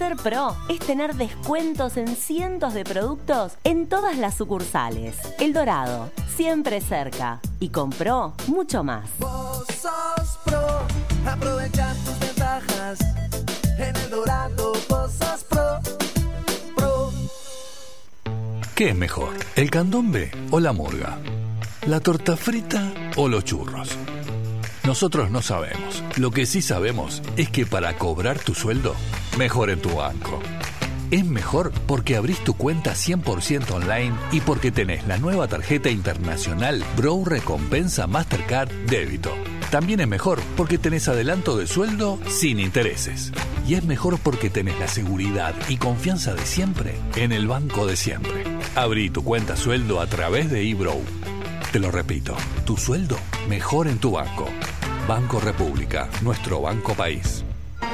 Ser pro es tener descuentos en cientos de productos en todas las sucursales. El Dorado, siempre cerca. Y con Pro, mucho más. Vos sos pro, aprovecha tus ventajas. En El Dorado, vos sos pro. ¿Qué es mejor, el candombe o la murga? ¿La torta frita o los churros? Nosotros no sabemos. Lo que sí sabemos es que para cobrar tu sueldo, mejor en tu banco. Es mejor porque abrís tu cuenta 100% online y porque tenés la nueva tarjeta internacional Bro Recompensa Mastercard Débito. También es mejor porque tenés adelanto de sueldo sin intereses. Y es mejor porque tenés la seguridad y confianza de siempre en el banco de siempre. Abrí tu cuenta sueldo a través de eBro. Te lo repito, tu sueldo mejor en tu banco. Banco República, nuestro banco país.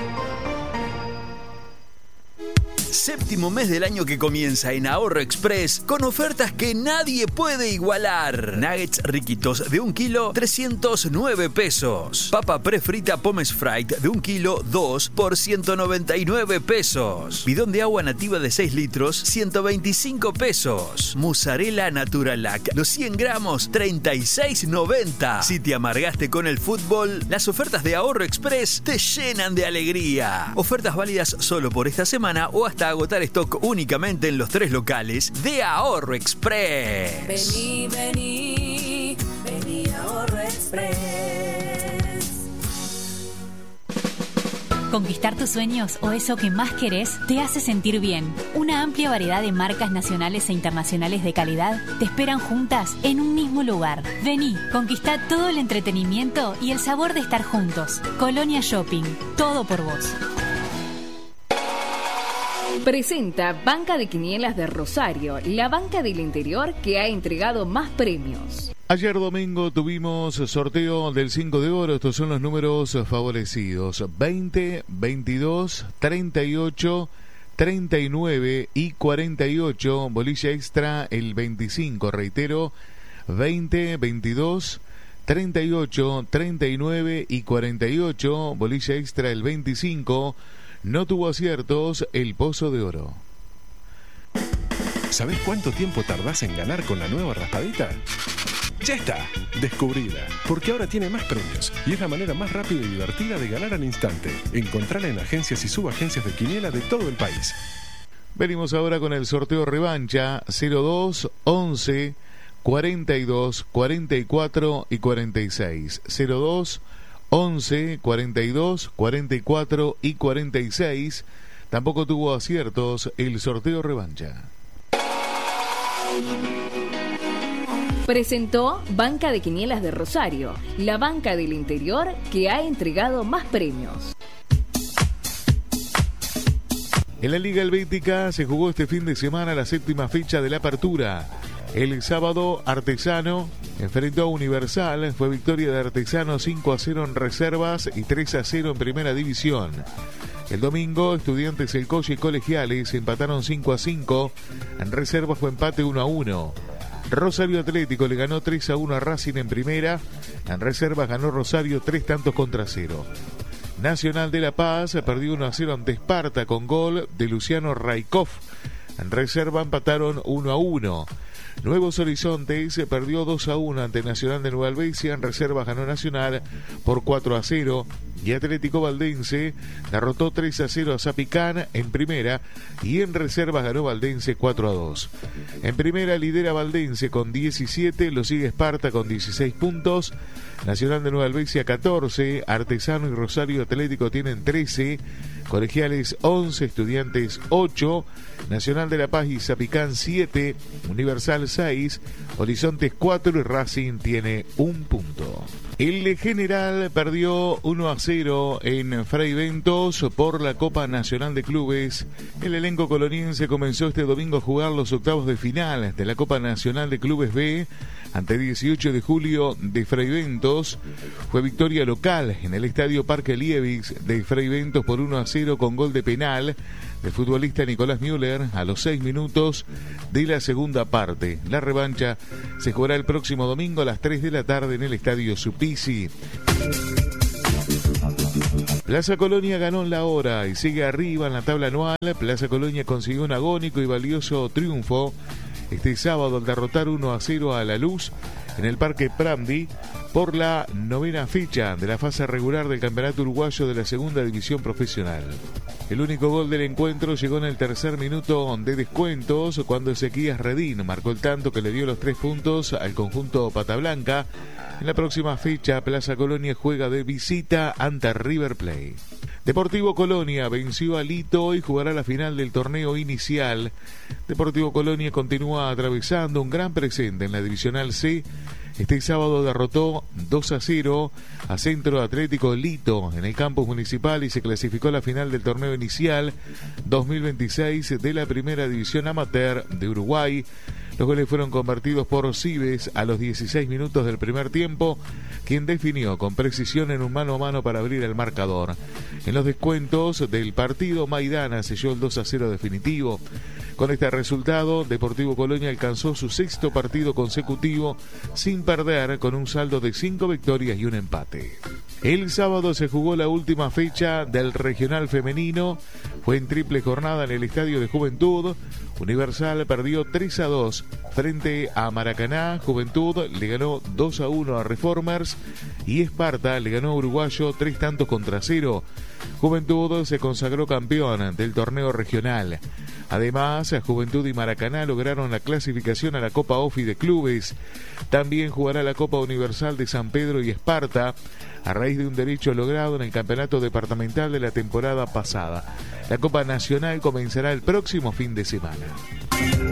Séptimo mes del año que comienza en Ahorro Express con ofertas que nadie puede igualar. Nuggets riquitos de 1 kilo, 309 pesos. Papa prefrita Pommes Fried de 1 kilo, 2 por 199 pesos. Bidón de agua nativa de 6 litros, 125 pesos. Mozzarella Naturalac, los 100 gramos, 36,90. Si te amargaste con el fútbol, las ofertas de Ahorro Express te llenan de alegría. Ofertas válidas solo por esta semana o hasta agotar stock únicamente en los 3 locales de Ahorro Express. Vení, vení, vení a Ahorro Express. Conquistar tus sueños o eso que más querés te hace sentir bien. Una amplia variedad de marcas nacionales e internacionales de calidad te esperan juntas en un mismo lugar. Vení, conquistá todo el entretenimiento y el sabor de estar juntos. Colonia Shopping, todo por vos. Presenta Banca de Quinielas de Rosario, la banca del interior que ha entregado más premios. Ayer domingo tuvimos sorteo del 5 de oro. Estos son los números favorecidos: 20, 22, 38, 39 y 48. Bolilla extra el 25, reitero, 20, 22, 38, 39 y 48. Bolilla extra el 25. No tuvo aciertos el Pozo de Oro. ¿Sabés cuánto tiempo tardás en ganar con la nueva raspadita? Ya está, descubrila, porque ahora tiene más premios y es la manera más rápida y divertida de ganar al instante. Encontrala en agencias y subagencias de quiniela de todo el país. Venimos ahora con el sorteo revancha 02, 11, 42, 44 y 46. 02, 11, 42, 44 y 46. Tampoco tuvo aciertos el sorteo revancha. Presentó Banca de Quinielas de Rosario, la banca del interior que ha entregado más premios. En la Liga Helvética se jugó este fin de semana la 7ª fecha de la apertura. El sábado, Artesano enfrentó a Universal. Fue victoria de Artesano 5-0 en reservas y 3-0 en primera división. El domingo, Estudiantes El Colle y Colegiales empataron 5-5. En reservas fue empate 1-1. Rosario Atlético le ganó 3-1 a Racing en primera. En reservas ganó Rosario 3-0. Nacional de La Paz perdió 1-0 ante Esparta con gol de Luciano Raikov. En reserva empataron 1-1. Nuevos Horizontes perdió 2-1 ante Nacional de Nueva Albesia. En reserva ganó Nacional por 4-0. Y Atlético Valdense derrotó 3-0 a Zapicán en primera. Y en reservas ganó Valdense 4-2. En primera lidera Valdense con 17. Lo sigue Esparta con 16 puntos. Nacional de Nueva Albesia 14. Artesano y Rosario Atlético tienen 13. Colegiales 11, Estudiantes 8, Nacional de La Paz y Zapicán 7, Universal 6, Horizontes 4 y Racing tiene 1 punto. El General perdió 1-0 en Fray Bentos por la Copa Nacional de Clubes. El elenco coloniense comenzó este domingo a jugar los octavos de final de la Copa Nacional de Clubes B ante 18 de julio de Fray Bentos. Fue victoria local en el Estadio Parque Liebix de Fray Bentos por 1-0 con gol de penal del futbolista Nicolás Müller a los 6 minutos de la segunda parte. La revancha se jugará el próximo domingo a las 3 de la tarde en el Estadio Supisi. Plaza Colonia ganó en la hora y sigue arriba en la tabla anual. Plaza Colonia consiguió un agónico y valioso triunfo este sábado al derrotar 1-0 a La Luz en el Parque Prandi por la 9ª fecha de la fase regular del Campeonato Uruguayo de la Segunda División Profesional. El único gol del encuentro llegó en el tercer minuto de descuentos cuando Ezequías Redín marcó el tanto que le dio los 3 puntos al conjunto Pata Blanca. En la próxima fecha, Plaza Colonia juega de visita ante River Plate. Deportivo Colonia venció a Lito y jugará la final del torneo inicial. Deportivo Colonia continúa atravesando un gran presente en la Divisional C. Este sábado derrotó 2-0 a Centro Atlético Lito en el campus municipal y se clasificó a la final del torneo inicial 2026 de la Primera División Amateur de Uruguay. Los goles fueron convertidos por Cibes a los 16 minutos del primer tiempo, quien definió con precisión en un mano a mano para abrir el marcador. En los descuentos del partido, Maidana selló el 2-0 definitivo. Con este resultado, Deportivo Colonia alcanzó su 6º partido consecutivo sin perder, con un saldo de 5 victorias y un empate. El sábado se jugó la última fecha del regional femenino. Fue en triple jornada en el Estadio de Juventud. Universal perdió 3-2 frente a Maracaná. Juventud le ganó 2-1 a Reformers y Esparta le ganó a Uruguayo 3-0. Juventud se consagró campeón del torneo regional. Además, Juventud y Maracaná lograron la clasificación a la Copa OFI de Clubes. También jugará la Copa Universal de San Pedro y Esparta, a raíz de un derecho logrado en el campeonato departamental de la temporada pasada. La Copa Nacional comenzará el próximo fin de semana.